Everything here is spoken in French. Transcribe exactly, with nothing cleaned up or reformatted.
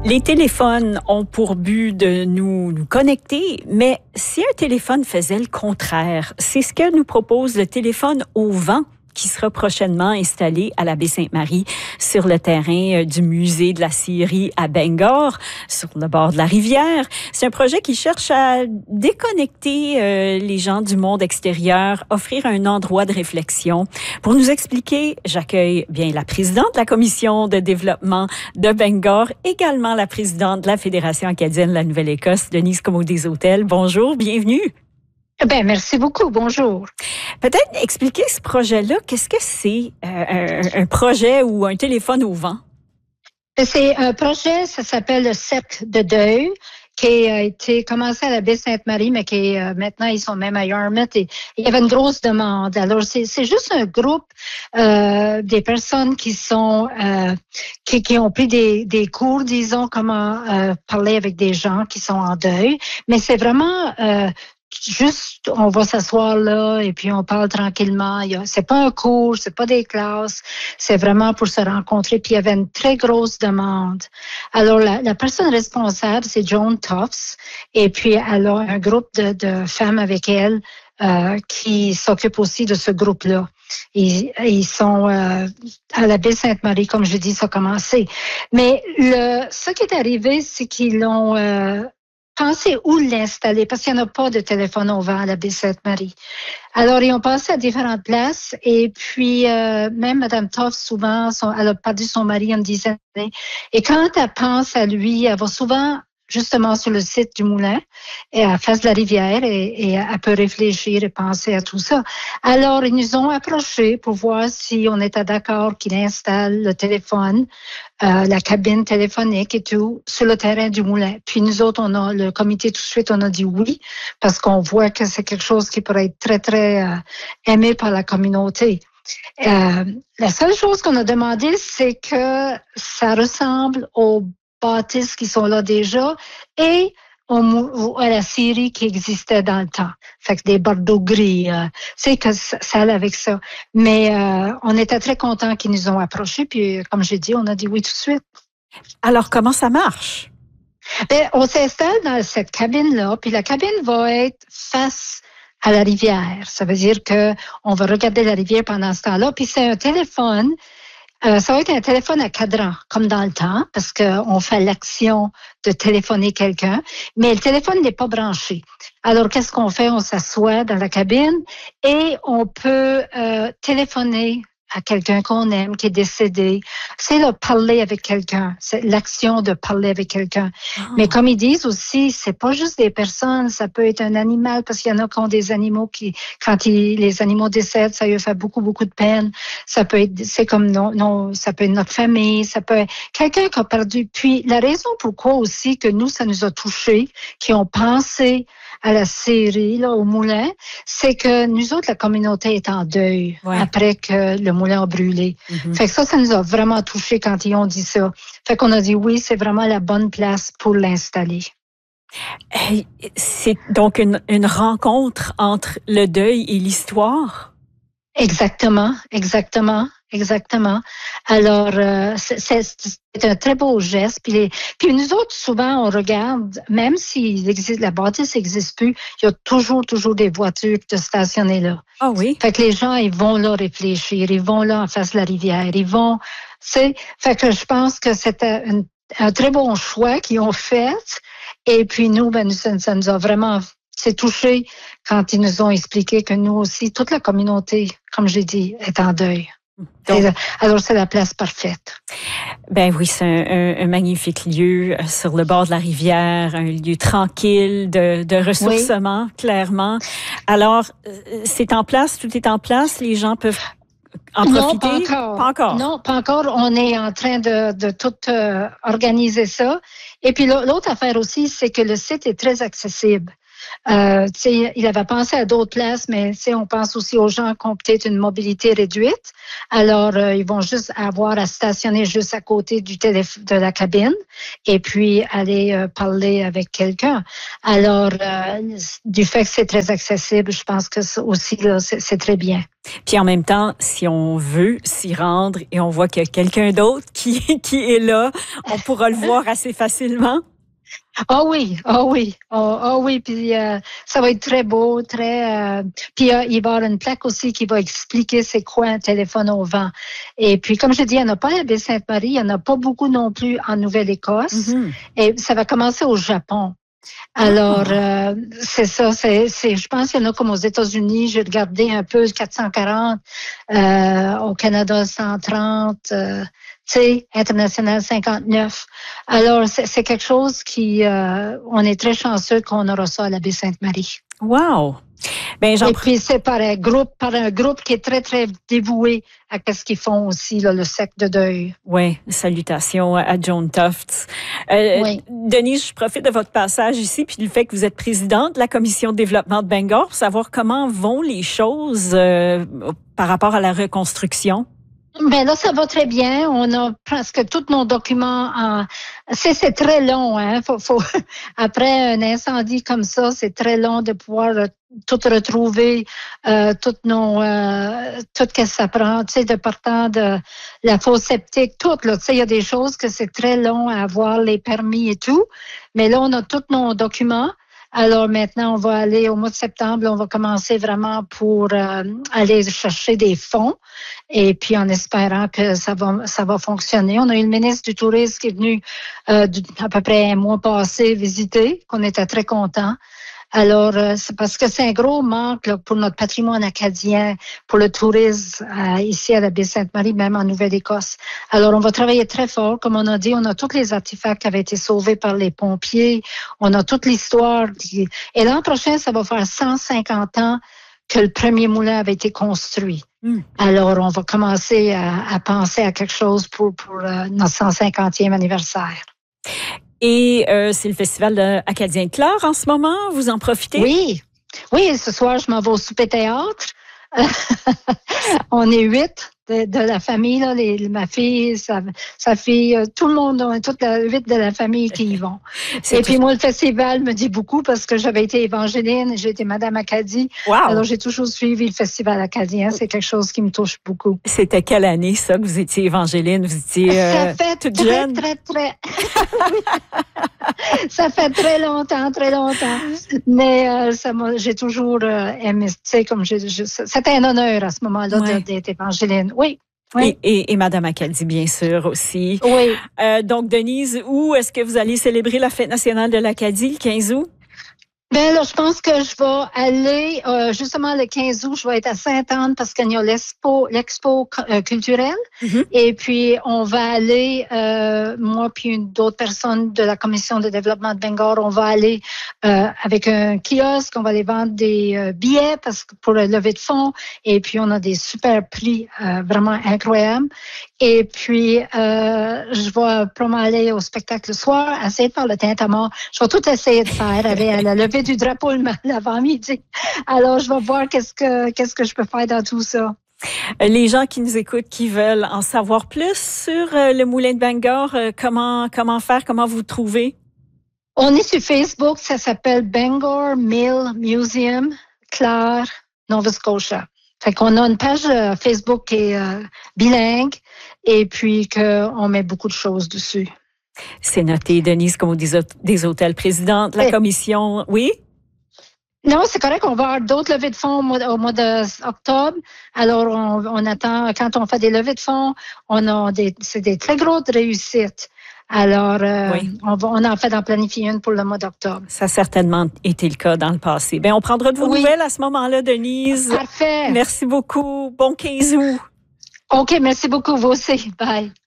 Les téléphones ont pour but de nous, nous connecter, mais si un téléphone faisait le contraire, c'est ce que nous propose le téléphone au vent qui sera prochainement installé à la baie Sainte-Marie sur le terrain du musée de la scierie à Bangor, sur le bord de la rivière. C'est un projet qui cherche à déconnecter euh, les gens du monde extérieur, offrir un endroit de réflexion. Pour nous expliquer, j'accueille bien la présidente de la commission de développement de Bangor, également la présidente de la Fédération acadienne de la Nouvelle-Écosse, Denise Comeau-Deshôtels. Bonjour, bienvenue. Ben, merci beaucoup. Bonjour. Peut-être expliquer ce projet-là. Qu'est-ce que c'est euh, un, un projet ou un téléphone au vent? C'est un projet, ça s'appelle le Cercle de deuil, qui a été commencé à la baie Sainte-Marie, mais qui est, euh, maintenant, ils sont même à Yarmouth. Et il y avait une grosse demande. Alors, c'est, c'est juste un groupe euh, des personnes qui sont euh, qui, qui ont pris des, des cours, disons, comment euh, parler avec des gens qui sont en deuil. Mais c'est vraiment... Euh, Juste, on va s'asseoir là et puis on parle tranquillement. Il y a, c'est pas un cours, c'est pas des classes, c'est vraiment pour se rencontrer. Puis il y avait une très grosse demande. Alors la, la personne responsable, c'est Joan Tufts, et puis elle a un groupe de, de femmes avec elle euh, qui s'occupent aussi de ce groupe-là. Ils, ils sont euh, à la baie Sainte-Marie, comme je dis, ça a commencé. Mais le, ce qui est arrivé, c'est qu'ils l'ont euh, pensé où l'installer, parce qu'il n'y en a pas de téléphone au vent à la baie Sainte-Marie. Alors, ils ont passé à différentes places, et puis euh, même Mme Toff, souvent, son, elle a perdu son mari une dizaine d'années. Et quand elle pense à lui, elle va souvent justement sur le site du moulin, et à face de la rivière, et, et elle peut réfléchir et penser à tout ça. Alors, ils nous ont approchés pour voir si on était d'accord qu'il installe le téléphone, euh, la cabine téléphonique et tout, sur le terrain du moulin. Puis nous autres, on a, le comité tout de suite, on a dit oui, parce qu'on voit que c'est quelque chose qui pourrait être très, très euh, aimé par la communauté. Euh, la seule chose qu'on a demandé, c'est que ça ressemble aux bâtisses qui sont là déjà et au, à la scierie qui existait dans le temps. Fait que des bordeaux gris, euh, c'est que ça, ça allait avec ça. Mais euh, on était très contents qu'ils nous ont approchés, puis comme j'ai dit, on a dit oui tout de suite. Alors, comment ça marche? Ben, on s'installe dans cette cabine-là, puis la cabine va être face à la rivière. Ça veut dire que on va regarder la rivière pendant ce temps-là, puis c'est un téléphone. Euh, ça va être un téléphone à cadran, comme dans le temps, parce qu'on fait l'action de téléphoner quelqu'un, mais le téléphone n'est pas branché. Alors, qu'est-ce qu'on fait? On s'assoit dans la cabine et on peut euh, téléphoner à quelqu'un qu'on aime, qui est décédé. C'est là, parler avec quelqu'un. C'est l'action de parler avec quelqu'un. Oh. Mais comme ils disent aussi, c'est pas juste des personnes, ça peut être un animal, parce qu'il y en a qui ont des animaux qui, quand ils, les animaux décèdent, ça lui fait beaucoup, beaucoup de peine. Ça peut être, c'est comme non, non, ça peut être notre famille, ça peut être quelqu'un qui a perdu. Puis, la raison pourquoi aussi que nous, ça nous a touchés, qui ont pensé à la scierie, là, au moulin, c'est que nous autres, la communauté est en deuil ouais. après que le moulin a brûlé. Mm-hmm. Fait que ça, ça nous a vraiment touchés quand ils ont dit ça. Fait qu'on a dit oui, c'est vraiment la bonne place pour l'installer. C'est donc une, une rencontre entre le deuil et l'histoire? Exactement, exactement, exactement. Alors, euh, c'est, c'est, c'est un très beau geste. Puis, les, puis nous autres, souvent, on regarde, même si existe, la bâtisse n'existe plus, il y a toujours, toujours des voitures de stationner là. Ah oui? Fait que les gens, ils vont là réfléchir, ils vont là en face de la rivière, ils vont, c'est, fait que je pense que c'était un, un très bon choix qu'ils ont fait. Et puis nous, ben, ça, ça nous a vraiment c'est touché quand ils nous ont expliqué que nous aussi, toute la communauté, comme j'ai dit, est en deuil. Donc, alors, c'est la place parfaite. Ben oui, c'est un, un, un magnifique lieu sur le bord de la rivière, un lieu tranquille de, de ressourcement, oui. clairement. Alors, c'est en place, tout est en place, les gens peuvent en profiter? Non, pas encore. Pas encore. Non, pas encore. On est en train de, de tout euh, organiser ça. Et puis l'autre affaire aussi, c'est que le site est très accessible. Euh, tu sais, il avait pensé à d'autres places, mais tu sais, on pense aussi aux gens qui ont peut-être une mobilité réduite. Alors, euh, ils vont juste avoir à stationner juste à côté du téléphone, de la cabine, et puis aller euh, parler avec quelqu'un. Alors, euh, du fait que c'est très accessible, je pense que ça aussi, là, c'est, c'est très bien. Puis en même temps, si on veut s'y rendre et on voit qu'il y a quelqu'un d'autre qui, qui est là, on pourra le voir assez facilement. Ah oui, ah oui, ah oh, oh oui, puis euh, ça va être très beau, très. Euh, puis euh, il va y avoir une plaque aussi qui va expliquer c'est quoi un téléphone au vent. Et puis comme je dis, il n'y en a pas à Baie-Sainte-Marie, il n'y en a pas beaucoup non plus en Nouvelle-Écosse, mm-hmm. Et ça va commencer au Japon. Alors, ah. euh, c'est ça, c'est, c'est, je pense qu'il y en a comme aux États-Unis, j'ai regardé un peu, quatre cent quarante, euh, au Canada, cent trente, euh, tu sais, international, cinquante-neuf. Alors, c'est, c'est quelque chose qui, euh, on est très chanceux qu'on aura ça à la Baie-Sainte-Marie. Wow! Ben, j'en Et puis, c'est par un groupe, par un groupe qui est très, très dévoué à ce qu'ils font aussi, là, le cercle de deuil. Oui, salutations à Joan Tufts. Euh, oui. Denise, je profite de votre passage ici, puis du fait que vous êtes présidente de la Commission de développement de Bangor, pour savoir comment vont les choses euh, par rapport à la reconstruction. Ben là, ça va très bien. On a presque tous nos documents en... C'est, c'est très long, hein. Faut, faut... Après un incendie comme ça, c'est très long de pouvoir tout retrouver, euh, toutes nos... Euh, tout ce que ça prend, tu sais, de partant de la fosse septique, tout, là. Tu sais, il y a des choses que c'est très long à avoir les permis et tout. Mais là, on a tous nos documents. Alors maintenant, on va aller au mois de septembre, on va commencer vraiment pour euh, aller chercher des fonds et puis en espérant que ça va ça va fonctionner. On a eu le ministre du Tourisme qui est venu euh, à peu près un mois passé visiter, qu'on était très contents. Alors, euh, c'est parce que c'est un gros manque là, pour notre patrimoine acadien, pour le tourisme euh, ici à la Baie-Sainte-Marie, même en Nouvelle-Écosse. Alors, on va travailler très fort. Comme on a dit, on a tous les artefacts qui avaient été sauvés par les pompiers. On a toute l'histoire. Qui... Et l'an prochain, ça va faire cent cinquante ans que le premier moulin avait été construit. Mm. Alors, on va commencer à, à penser à quelque chose pour, pour euh, notre cent cinquantième anniversaire. Et euh, c'est le festival acadien de Clare en ce moment. Vous en profitez? Oui. Oui, ce soir, je m'en vais au souper théâtre. On est huit de, de la famille, là, les, ma fille, sa, sa fille, tout le monde, on est toute la huit de la famille qui y vont. C'est et puis moi, le festival me dit beaucoup parce que j'avais été évangéline, j'ai été Madame Acadie. Wow. Alors j'ai toujours suivi le festival acadien. C'est quelque chose qui me touche beaucoup. C'était quelle année ça que vous étiez évangéline? Vous étiez euh, ça fait toute très, jeune? Très, très, ça fait très longtemps, très longtemps. Mais euh, ça m'a, j'ai toujours euh, aimé, tu sais, comme je, je, c'était un honneur à ce moment-là ouais. d'être évangéline. Oui. Oui. Et, et, et Madame Acadie, bien sûr, aussi. Oui. Euh, donc, Denise, où est-ce que vous allez célébrer la Fête nationale de l'Acadie le quinze août? Ben là, je pense que je vais aller, euh, justement le quinze août, je vais être à Sainte-Anne parce qu'il y a l'expo, l'expo euh, culturelle. Mm-hmm. Et puis, on va aller, euh, moi puis une, d'autres personnes de la Commission de développement de Bangor, on va aller euh, avec un kiosque, on va aller vendre des euh, billets parce que pour le lever de fonds. Et puis, on a des super prix euh, vraiment incroyables. Et puis, euh, je vais probablement aller au spectacle le soir, essayer de faire le tintamarre. Je vais tout essayer de faire, aller à la levée du drapeau l'avant-midi. Alors, je vais voir qu'est-ce que, qu'est-ce que je peux faire dans tout ça. Les gens qui nous écoutent, qui veulent en savoir plus sur le Moulin de Bangor, comment, comment faire, comment vous trouvez? On est sur Facebook, ça s'appelle Bangor Mill Museum, Clare, Nova Scotia. Fait qu'on a une page Facebook qui est euh, bilingue et puis qu'on met beaucoup de choses dessus. C'est noté, Denise, comme des, des hôtels, présidente de la commission. Oui? Non, c'est correct. On va avoir d'autres levées de fonds au mois, au mois d'octobre. Alors, on, on attend, quand on fait des levées de fonds, on a des, c'est des très grosses réussites. Alors, euh, oui. on, va, on en fait d'en planifier une pour le mois d'octobre. Ça a certainement été le cas dans le passé. Bien, on prendra de vos oui. nouvelles à ce moment-là, Denise. Parfait. Merci beaucoup. Bon quinze août. OK, merci beaucoup. Vous aussi. Bye.